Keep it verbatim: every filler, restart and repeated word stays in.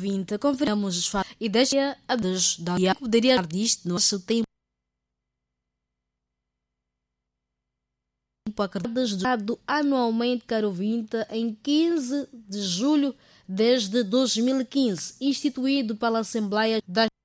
ouvinte, conferimos os fatos e deixa a Deus da poderia dar disto no nosso tempo. Acreditado anualmente, caro ouvinte, em quinze de julho desde dois mil e quinze, instituído pela Assembleia das